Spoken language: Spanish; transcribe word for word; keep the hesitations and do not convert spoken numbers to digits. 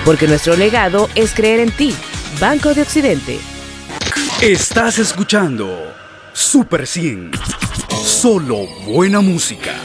Porque nuestro legado es creer en ti. Banco de Occidente. Estás escuchando Super cien. Solo buena música.